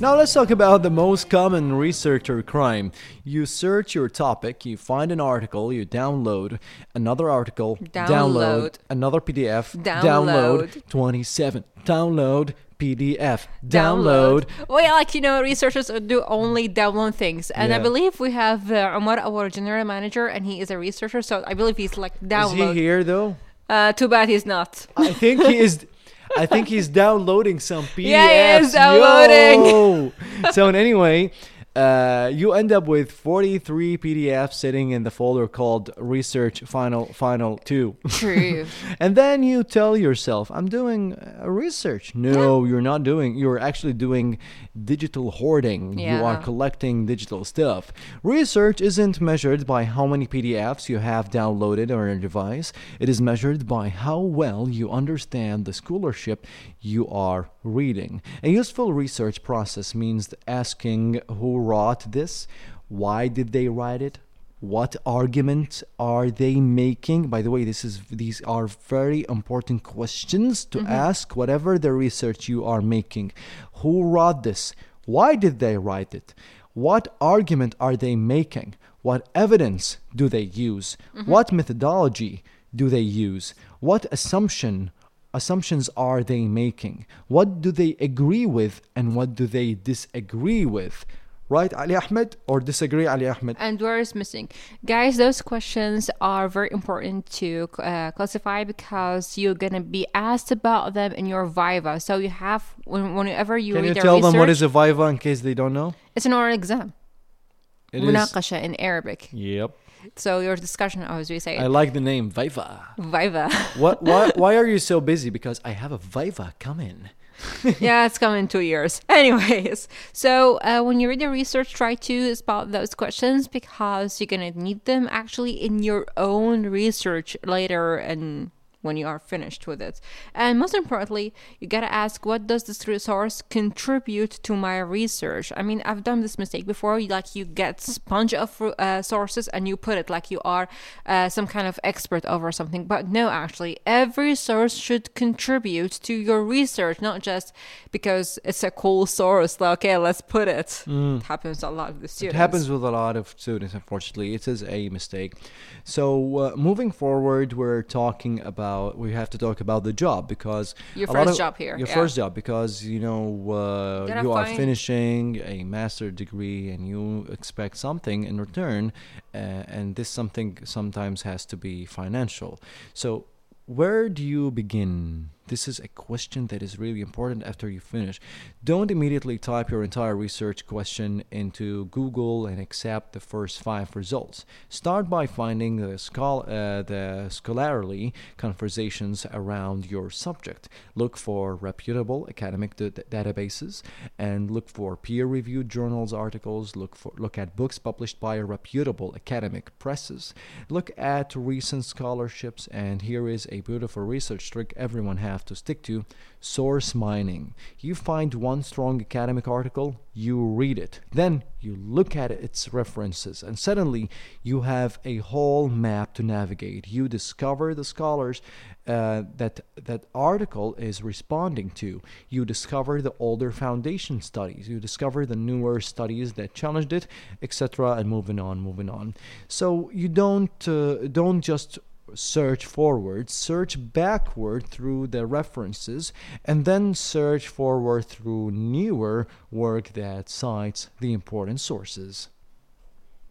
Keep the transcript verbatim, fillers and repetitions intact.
Now let's talk about the most common researcher crime. You search your topic, you find an article, you download another article, Download. download another P D F, Download. download twenty-seven, download P D F, download. Well, yeah, like, you know, researchers do only download things. And I Yeah. believe we have uh, Omar, our general manager, and he is a researcher. So I believe he's like Is download. he here though? Uh, too bad he's not. I think he is. I think he's downloading some P D Fs. Yeah, he is downloading. Yo! So anyway, uh, you end up with forty-three P D Fs sitting in the folder called Research Final Final Two. True. And then you tell yourself, I'm doing uh, research. No, you're not doing. You're actually doing digital hoarding. You are Yeah. collecting digital stuff. Research isn't measured by how many P D Fs you have downloaded on your device. It is measured by how well you understand the scholarship you are reading. A useful research process means asking who wrote this, why did they write it, what arguments are they making. By the way, this is these are very important questions to ask whatever the research you are making. Who wrote this? Why did they write it? What argument are they making? What evidence do they use? What methodology do they use? What assumption assumptions are they making? What do they agree with and what do they disagree with? Right, Ali Ahmed? Or disagree, Ali Ahmed? And where is missing? Guys, those questions are very important to uh, classify because you're going to be asked about them in your Viva. So you have, when, whenever you Can you read a tell research, them what is a Viva in case they don't know? it's an oral exam. It is. Munaqasha in Arabic. Yep. So your discussion, as we say, I like the name Viva. Viva. What? Why? Why are you so busy? Because I have a Viva coming. Yeah, it's coming in two years. Anyways, so uh, when you read the research, try to spot those questions because you're going to need them actually in your own research later and when you are finished with it. And most importantly, you got to ask, what does this resource contribute to my research? I mean, I've done this mistake before. Like, you get sponge of uh, sources and you put it like you are uh, some kind of expert over something. But no, actually, every source should contribute to your research, not just because it's a cool source. Like, okay, let's put it. It happens a lot with the It students. happens with a lot of students, unfortunately. It is a mistake. So, uh, moving forward, we're talking about, we have to talk about the job because Your a lot first of- job here, Your yeah. first job because, you know, uh, Gotta you are find- finishing a master degree and you expect something in return, uh, and this something sometimes has to be financial. So, where do you begin? This is a question that is really important after you finish. Don't immediately type your entire research question into Google and accept the first five results. Start by finding the, schol- uh, the scholarly conversations around your subject. Look for reputable academic d- databases and look for peer-reviewed journals articles. Look for look at books published by reputable academic presses. Look at recent scholarships, and here is a beautiful research trick everyone has have to stick to: source mining. You find one strong academic article, you read it, then you look at its references, and suddenly you have a whole map to navigate. You discover the scholars uh, that that article is responding to. You discover the older foundation studies. You discover the newer studies that challenged it, et cetera. And moving on, moving on. So you don't uh, don't just search forward, search backward through the references, and then search forward through newer work that cites the important sources.